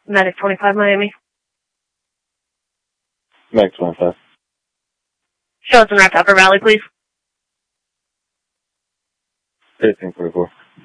Medic 25 Miami. Medic 25. Show us in Rapid Upper Valley, please. 1344.